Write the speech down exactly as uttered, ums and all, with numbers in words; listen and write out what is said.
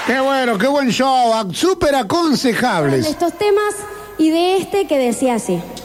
Qué bueno, qué buen show, súper aconsejable. De estos temas y de este que decía así.